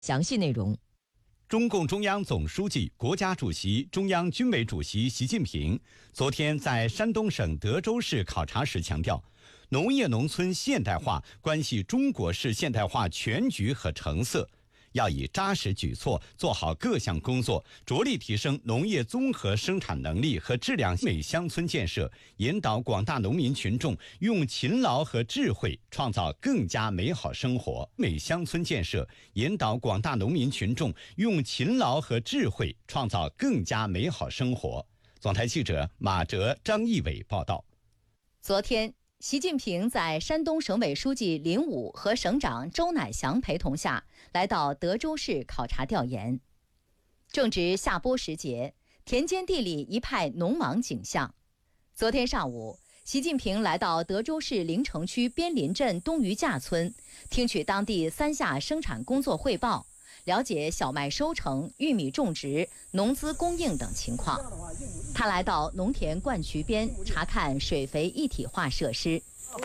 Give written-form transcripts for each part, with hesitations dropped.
详细内容。 中共中央总书记、国家主席、中央军委主席习近平昨天在山东省德州市考察时强调，农业农村现代化关系中国式现代化全局和成色，要以扎实举措做好各项工作，着力提升农业综合生产能力和质量美乡村建设，引导广大农民群众用勤劳和智慧创造更加美好生活。美乡村建设引导广大农民群众用勤劳和智慧创造更加美好生活。总台记者马哲、张义伟报道。 昨天，习近平在山东省委书记林武和省长周乃祥陪同下，来到德州市考察调研。正值夏播时节，田间地里一派农忙景象。昨天上午，习近平来到德州市临城区边林镇东余架村，听取当地3下生产工作汇报，了解小麦收成、玉米种植、农资供应等情况。他来到农田灌渠边查看水肥一体化设施。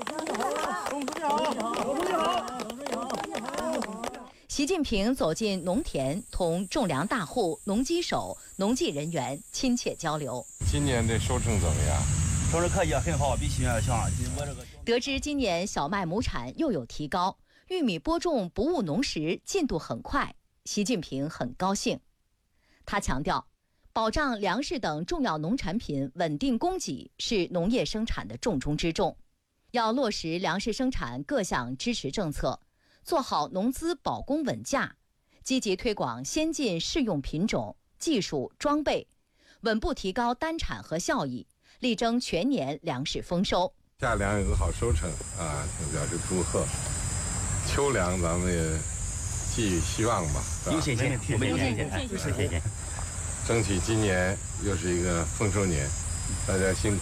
习近平走进农田，同种粮大户、农机手、农技人员亲切交流。 今年的收成怎么样？ 收成可以，很好，比去年要强。 得知今年小麦亩产又有提高，玉米播种不误农时进度很快，习近平很高兴。他强调，保障粮食等重要农产品稳定供给是农业生产的重中之重，要落实粮食生产各项支持政策，做好农资保供稳价，积极推广先进适用品种、技术、装备，稳步提高单产和效益，力争全年粮食丰收。 夏粮有个好收成啊，表示祝贺。秋粮咱们也寄予希望吧。 有信心，我们有信心，有信心。 争取今年又是一个丰收年，大家辛苦。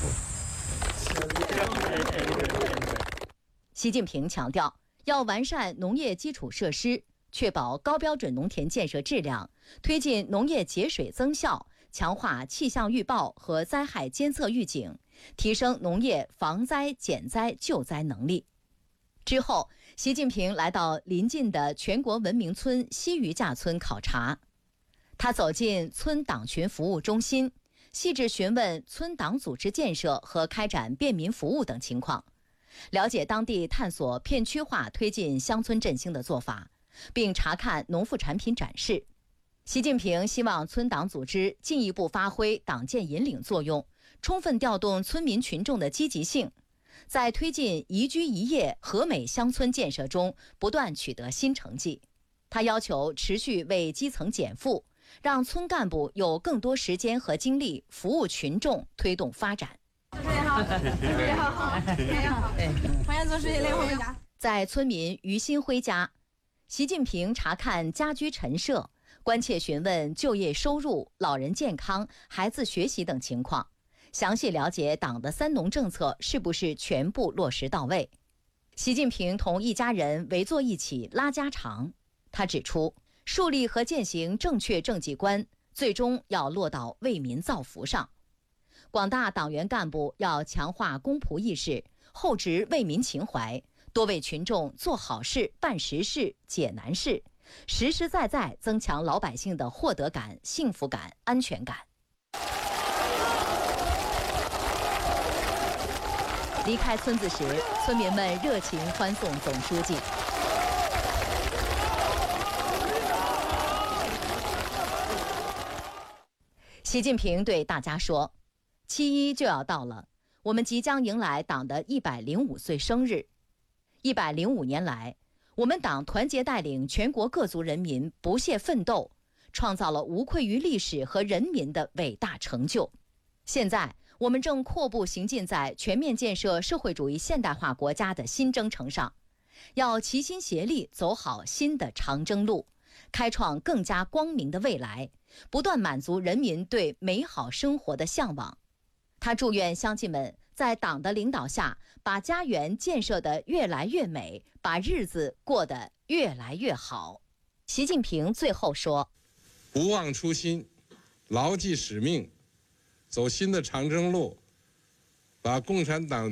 习近平强调，要完善农业基础设施，确保高标准农田建设质量，推进农业节水增效，强化气象预报和灾害监测预警，提升农业防灾减灾救灾能力。之后，习近平来到邻近的全国文明村西余架村考察。他走进村党群服务中心，细致询问村党组织建设和开展便民服务等情况，了解当地探索片区化推进乡村振兴的做法，并查看农副产品展示。习近平希望村党组织进一步发挥党建引领作用，充分调动村民群众的积极性，在推进宜居宜业和美乡村建设中不断取得新成绩。他要求持续为基层减负，让村干部有更多时间和精力服务群众，推动发展。 主持人好，主持人好，主持人好，欢迎总书记来我们家。 在村民于新辉家，习近平查看家居陈设，关切询问就业收入、老人健康、孩子学习等情况，详细了解党的3农政策是不是全部落实到位。习近平同一家人围坐一起拉家常。他指出，树立和践行正确政绩观，最终要落到为民造福上。广大党员干部要强化公仆意识，厚植为民情怀，多为群众做好事、办实事、解难事，实实在在增强老百姓的获得感、幸福感、安全感。离开村子时，村民们热情欢送总书记。习近平对大家说，7·1就要到了，我们即将迎来党的105岁生日。105年来，我们党团结带领全国各族人民不懈奋斗，创造了无愧于历史和人民的伟大成就。现在，我们正阔步行进在全面建设社会主义现代化国家的新征程上，要齐心协力走好新的长征路，开创更加光明的未来，不断满足人民对美好生活的向往。他祝愿乡亲们在党的领导下，把家园建设得越来越美，把日子过得越来越好。习近平最后说： 不忘初心，牢记使命，走新的长征路，把共产党